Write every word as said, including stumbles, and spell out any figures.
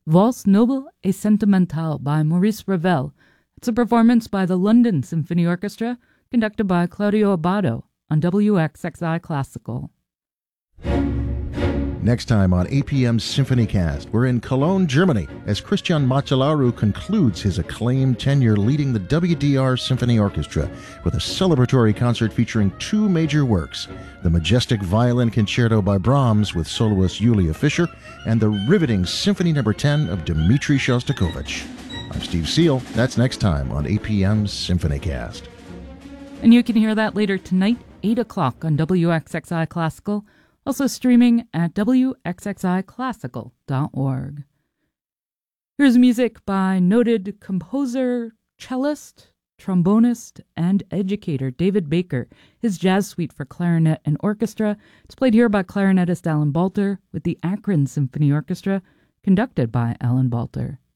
Valse Noble et Sentimentale by Maurice Ravel. It's a performance by the London Symphony Orchestra, conducted by Claudio Abbado on W X X I Classical. Next time on A P M's SymphonyCast, we're in Cologne, Germany, as Christian Macellaro concludes his acclaimed tenure leading the W D R Symphony Orchestra with a celebratory concert featuring two major works, the majestic Violin Concerto by Brahms with soloist Yulia Fischer, and the riveting Symphony Number ten of Dmitri Shostakovich. I'm Steve Seal. That's next time on A P M's SymphonyCast. And you can hear that later tonight, eight o'clock on W X X I Classical, also streaming at W X X I classical dot org. Here's music by noted composer, cellist, trombonist, and educator David Baker, his jazz suite for clarinet and orchestra. It's played here by clarinetist Alan Balter with the Akron Symphony Orchestra, conducted by Alan Balter.